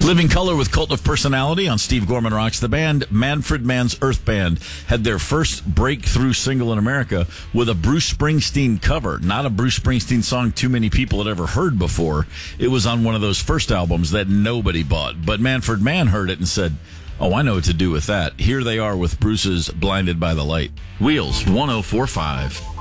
Living Color with Cult of Personality on Steve Gorman Rocks the Band. Manfred Mann's Earth Band had their first breakthrough single in America with a Bruce Springsteen cover. Not a Bruce Springsteen song too many people had ever heard before. It was on one of those first albums that nobody bought. But Manfred Mann heard it and said, "Oh, I know what to do with that." Here they are with Bruce's Blinded by the Light. Wheels 104.5.